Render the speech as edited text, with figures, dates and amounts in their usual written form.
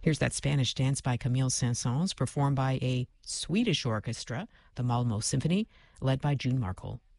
Here's that Spanish dance by Camille Saint-Saëns, performed by a Swedish orchestra, the Malmö Symphony, led by June Markle.